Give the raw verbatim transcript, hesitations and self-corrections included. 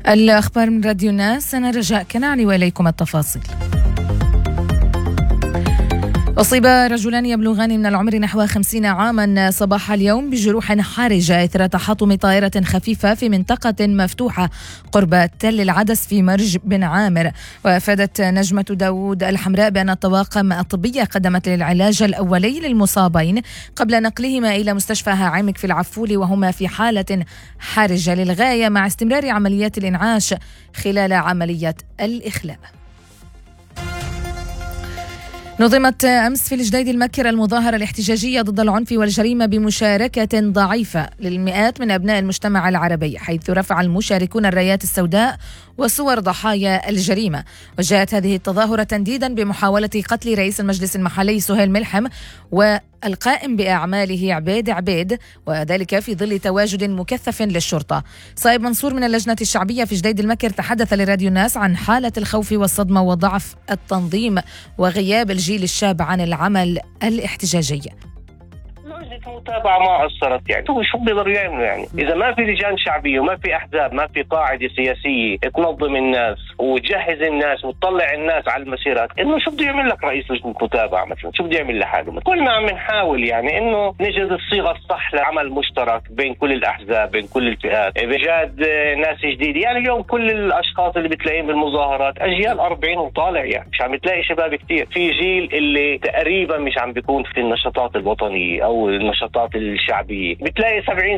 الأخبار من راديو الناس، أنا رجاء كنعاني وإليكم التفاصيل. أصيب رجلان يبلغان من العمر نحو خمسين عاما صباح اليوم بجروح حارجة إثر تحطم طائرة خفيفة في منطقة مفتوحة قرب تل العدس في مرج بن عامر. وأفادت نجمة داود الحمراء بأن الطواقم الطبية قدمت للعلاج الأولي للمصابين قبل نقلهما إلى مستشفى هاعمك في العفول، وهما في حالة حرجة للغاية مع استمرار عمليات الإنعاش خلال عملية الإخلاء. نظمت أمس في الجديد المكر المظاهرة الاحتجاجية ضد العنف والجريمة بمشاركة ضعيفة للمئات من أبناء المجتمع العربي، حيث رفع المشاركون الرايات السوداء وصور ضحايا الجريمة. وجاءت هذه التظاهرة تنديدا بمحاولة قتل رئيس المجلس المحلي سهيل ملحم والقائم بأعماله عبيد عبيد، وذلك في ظل تواجد مكثف للشرطة. صائب منصور من اللجنة الشعبية في جديد المكر تحدث لراديو الناس عن حالة الخوف والصدمة وضعف التنظيم وغياب الجيل الشاب عن العمل الاحتجاجي. لجنة المتابعة ما أثرت، يعني هو شو بيقدروا يعملوا؟ يعني إذا ما في لجان شعبية وما في أحزاب، ما في قاعدة سياسية تنظم الناس وتجهز الناس وتطلع الناس على المسيرات، إنه شو بده يعمل لك رئيس لجنة المتابعة مثلا؟ شو بده يعمل لحاله؟ كلنا عم نحاول يعني إنه نجد الصيغة الصح لعمل مشترك بين كل الأحزاب، بين كل الفئات، بجاد ناس جديدة. يعني اليوم كل الأشخاص اللي بتلاقيهم بالمظاهرات أجيال أربعين وطالع، يعني مش عم تلاقي شباب كتير. في جيل اللي تقريبا مش عم بيكون في النشاطات الوطنية أو النشاطات الشعبية، بتلاقي سبعين